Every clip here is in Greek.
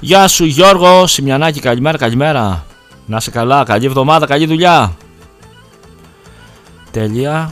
Γεια σου Γιώργο Σιμιανάκη, καλημέρα. Να είσαι καλά, καλή εβδομάδα, καλή δουλειά. Τέλεια.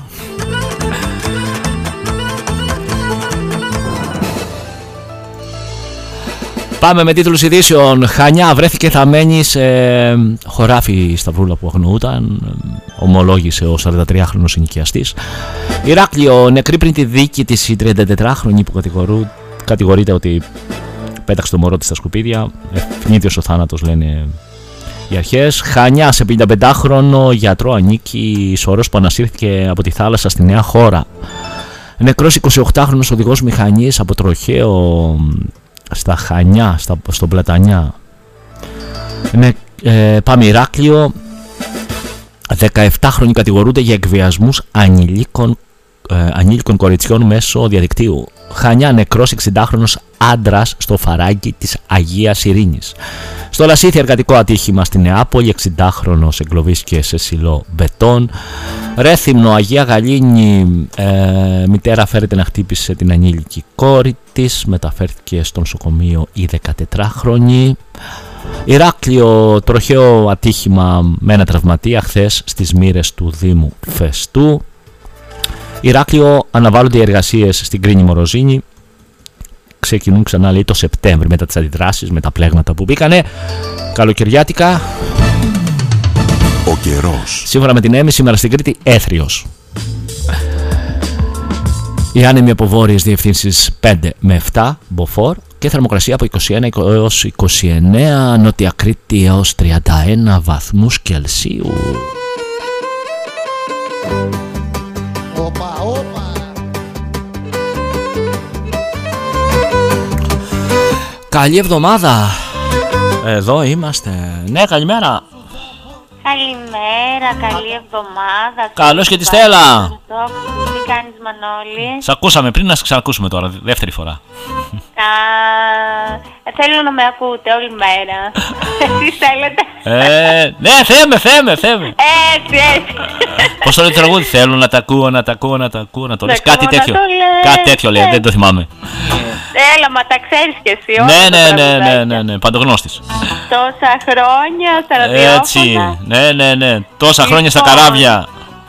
Πάμε με τίτλους ειδήσεων. Χανιά βρέθηκε θαμμένη σε χωράφι Σταυρούλα που αγνοούταν, ομολόγησε ο 43χρονος ενοικιαστής. Ηράκλειο, νεκρή πριν τη δίκη της η 34χρονη που κατηγορείται ότι πέταξε το μωρό της στα σκουπίδια. Ευνίδιος ο θάνατος, λένε οι αρχές. Χανιά, σε 55χρονο γιατρό ανήκει σωρός που ανασύρθηκε από τη θάλασσα στη Νέα Χώρα. Νεκρός 28χρονος οδηγός μηχανής από τροχαίο στα Χανιά, στον Πλατανιά. Πάμε Ηράκλειο. 17χρονοι κατηγορούνται για εκβιασμούς ανήλικων κοριτσιών μέσω διαδικτύου. Χανιά, νεκρός 60χρονος άντρας στο φαράγγι της Αγίας Ειρήνης. Στο Λασίθι, εργατικό ατύχημα στη Νεάπολη, 60χρονος εγκλωβίστηκε σε σιλό μπετόν. Ρέθυμνο, Αγία Γαλήνη, μητέρα φέρεται να χτύπησε την ανήλικη κόρη της, μεταφέρθηκε στο νοσοκομείο η 14χρονη. Ηράκλειο, τροχαίο ατύχημα με ένα τραυματία χθες στις μοίρες του Δήμου Φεστού. Ηράκλειο, αναβάλλονται οι εργασίες στην Κρίνη Μοροζίνη. Ξεκινούν ξανά, λέει, το Σεπτέμβρη μετά τις αντιδράσεις, με τα πλέγματα που μπήκανε. Καλοκαιριάτικα. Ο καιρός. Σύμφωνα με την ΕΜΗ, σήμερα στην Κρήτη έθριος. Οι άνεμοι από βόρειες διευθύνσεις 5 με 7 μποφόρ και θερμοκρασία από 21 έως 29, Νότια Κρήτη έως 31 βαθμούς Κελσίου. Καλή εβδομάδα. Εδώ είμαστε. Ναι, καλημέρα. Καλημέρα, καλή εβδομάδα. Καλώς και τη Στέλλα. Τι κάνεις, Μανώλη? Σ' ακούσαμε πριν, να σε ξανακούσουμε τώρα, δεύτερη φορά. Θέλω να με ακούτε όλη μέρα. Εσείς θέλετε? Ναι, θέμε. Έτσι. Πώς το λέει το τραγούδι? Θέλω να τα ακούω, να το λες. Κάτι τέτοιο. Κάτι τέτοιο λέει, δεν το θυμάμαι. Έλα, μα τα ξέρεις κι εσύ. Ναι, παντογνώστης. Τόσα χρόνια στα ραδιόφωνα. Έτσι, ναι. Τόσα χρόνια στα καράβια.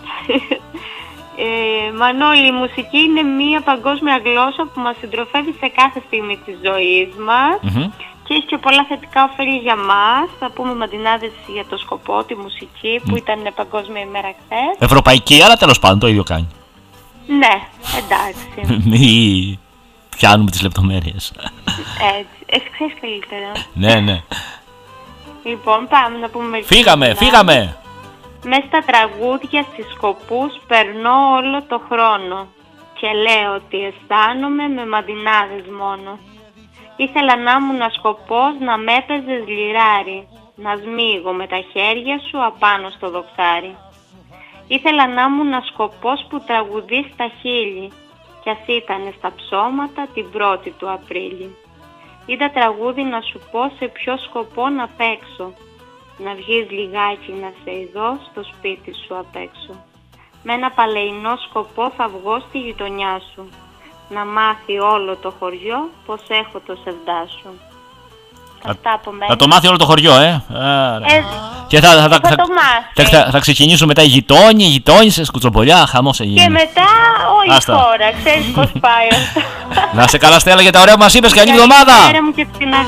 Μανώλη, η μουσική είναι μια παγκόσμια γλώσσα που μας συντροφεύει σε κάθε στιγμή της ζωής μας και έχει και πολλά θετικά ωφέλη για μας. Θα πούμε μαντινάδες για το σκοπό, τη μουσική που ήταν παγκόσμια ημέρα χθες. Ευρωπαϊκή, αλλά τέλος πάντων το ίδιο κάνει. Ναι, εντάξει. Μη πιάνουμε τις λεπτομέρειες. Έτσι, εσύ ξέρεις καλύτερα. Ναι. Λοιπόν, πάμε να πούμε μερικές. Φύγαμε. Μες στα τραγούδια στις σκοπούς περνώ όλο το χρόνο και λέω ότι αισθάνομαι με μαντινάδες μόνο. Ήθελα να ήμουν σκοπός να μ' έπαιζες λιράρι, να σμίγω με τα χέρια σου απάνω στο δοξάρι. Ήθελα να ήμουν σκοπός που τραγουδεί στα χείλη κι ας ήτανε στα ψώματα την 1η του Απρίλη. Είδα τραγούδι να σου πω σε ποιο σκοπό να παίξω, να βγεις λιγάκι να σε ειδώ στο σπίτι σου απ' έξω. Με ένα παλαιινό σκοπό θα βγω στη γειτονιά σου, να μάθει όλο το χωριό πως έχω το σεβδά σου. Θα το μάθει όλο το χωριό, Και θα ξεκινήσουν μετά οι γειτόνισσες, κουτσομπολιά, χαμός έγινε. Και μετά όλη η χώρα, ξέρεις πως πάει αυτό. Να σε καλά, Στέλλα, για τα ωραία που μας είπες. Καλή εβδομάδα.